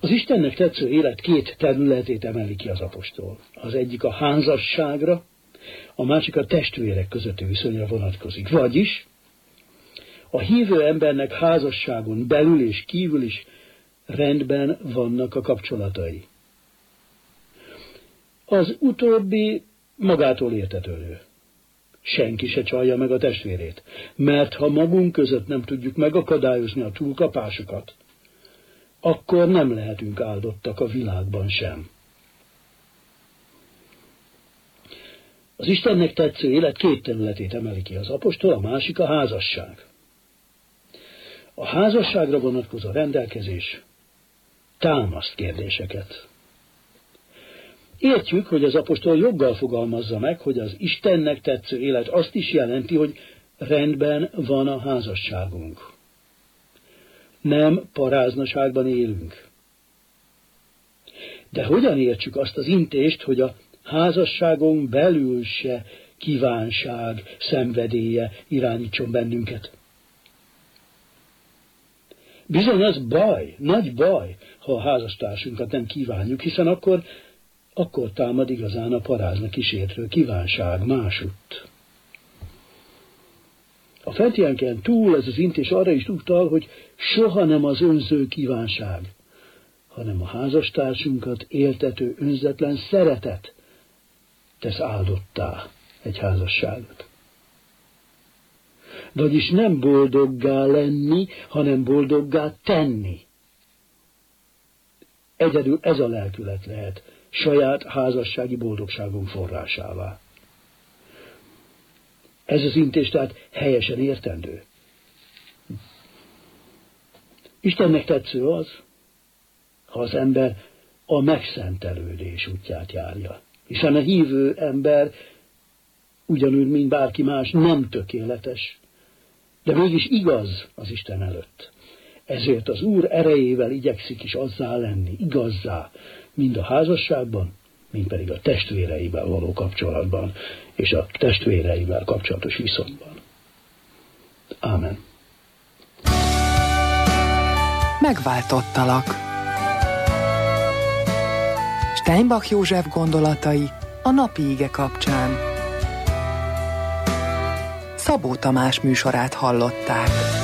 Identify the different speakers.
Speaker 1: Az Istennek tetsző élet két területét emeli ki az apostol. Az egyik a házasságra, a másik a testvérek közötti viszonyra vonatkozik. Vagyis a hívő embernek házasságon belül és kívül is rendben vannak a kapcsolatai. Az utóbbi magától értetődő. Senki se csalja meg a testvérét, mert ha magunk között nem tudjuk megakadályozni a túlkapásokat, akkor nem lehetünk áldottak a világban sem. Az Istennek tetsző élet két területét emeli ki az apostol, a másik a házasság. A házasságra vonatkozó rendelkezés támaszt kérdéseket. Értjük, hogy az apostol joggal fogalmazza meg, hogy az Istennek tetsző élet azt is jelenti, hogy rendben van a házasságunk. Nem paráznaságban élünk. De hogyan értsük azt az intést, hogy a házasságon belül se kívánság, szenvedélye irányítson bennünket? Bizony az baj, nagy baj, ha a házastársunkat nem kívánjuk, hiszen akkor támad igazán a parázna kísértő kívánság másutt. A fentienken túl ez az intés arra is utal, hogy soha nem az önző kívánság, hanem a házastársunkat éltető önzetlen szeretet tesz áldottá egy házasságot. Vagyis nem boldoggá lenni, hanem boldoggá tenni. Egyedül ez a lelkület lehet saját házassági boldogságunk forrásává. Ez az intés tehát helyesen értendő. Istennek tetsző az, ha az ember a megszentelődés útját járja. Hiszen a hívő ember ugyanúgy, mint bárki más, nem tökéletes, de mégis igaz az Isten előtt. Ezért az Úr erejével igyekszik is azzá lenni, igazzá, mind a házasságban, mind pedig a testvéreivel való kapcsolatban, és a testvéreivel kapcsolatos viszonyban. Ámen.
Speaker 2: Megváltottalak. Steinbach József gondolatai a napi ige kapcsán. Szabó Tamás műsorát hallották.